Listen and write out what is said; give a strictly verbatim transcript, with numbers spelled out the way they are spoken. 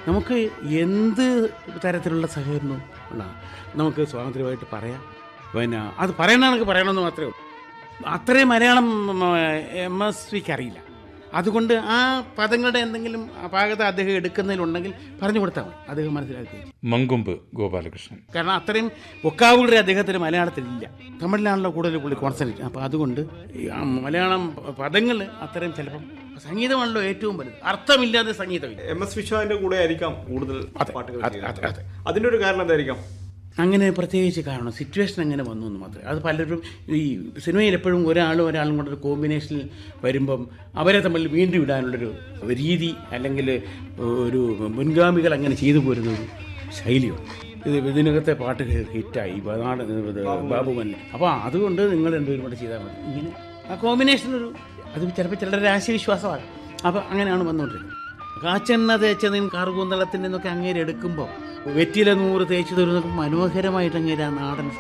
നമുക്ക് എന്ത് തരത്തിലുള്ള സഹകരണവും ഉള്ള നമുക്ക് സ്വാതന്ത്ര്യമായിട്ട് പറയാം. പിന്നെ അത് പറയണമെങ്കിൽ പറയണമെന്ന് മാത്രമേ ഉള്ളൂ. അത്രയും മലയാളം എം എസ് വിക്ക് അറിയില്ല. അതുകൊണ്ട് ആ പദങ്ങളുടെ എന്തെങ്കിലും അപാകത അദ്ദേഹം എടുക്കുന്നതിലുണ്ടെങ്കിൽ പറഞ്ഞു കൊടുത്താൽ മതി, അദ്ദേഹം മനസ്സിലാക്കി. മങ്കൊമ്പ് ഗോപാലകൃഷ്ണൻ. കാരണം അത്രയും വൊക്കാബുലറി അദ്ദേഹത്തിന് മലയാളത്തിലില്ല. തമിഴിലാണല്ലോ കൂടുതൽ പുള്ളി കോൺസെൻട്രേറ്റ്. അപ്പോൾ അതുകൊണ്ട് മലയാളം പദങ്ങൾ അത്രയും ചിലപ്പം, സംഗീതമാണല്ലോ ഏറ്റവും വലുത്, അർത്ഥമില്ലാതെ സംഗീതമില്ല. എം എസ് വിശ്വനാഥിന്റെ കൂടെ ആയിരിക്കാം കൂടുതൽ പാട്ടുകൾ. അതെ. അതിൻ്റെ ഒരു കാരണം എന്തായിരിക്കാം? അങ്ങനെ പ്രത്യേകിച്ച് കാരണം സിറ്റുവേഷൻ അങ്ങനെ വന്നു എന്ന് മാത്രമേ. അത് പലരും ഈ സിനിമയിൽ എപ്പോഴും ഒരാളും ഒരാളും കൊണ്ടൊരു കോമ്പിനേഷനിൽ വരുമ്പം അവരെ തമ്മിൽ വീണ്ടും ഇടാനുള്ളൊരു രീതി അല്ലെങ്കിൽ ഒരു മുൻഗാമികൾ അങ്ങനെ ചെയ്തു പോരുന്ന ഒരു ശൈലിയുണ്ട്. ഇത് ഇതിനകത്തെ പാട്ട് ഹിറ്റായി നാട് ബാബുമൻ. അപ്പോൾ അതുകൊണ്ട് നിങ്ങൾ രണ്ടുപേരും കൂടെ ചെയ്താൽ മതി. ഇങ്ങനെ ആ കോമ്പിനേഷനൊരു അത് ചിലപ്പോൾ ചിലരുടെ രാശിവിശ്വാസമാണ്. അപ്പോൾ അങ്ങനെയാണ് വന്നുകൊണ്ടിരിക്കുന്നത്. കാച്ചെണ്ണ തേച്ചതിന് കാർകൂന്തളത്തിൻ്റെ എന്നൊക്കെ അങ്ങേര് എടുക്കുമ്പോൾ വെറ്റില നൂറ് തേച്ച് തരുന്നതൊക്കെ മനോഹരമായിട്ട് അങ്ങേര് ആ നാടൻ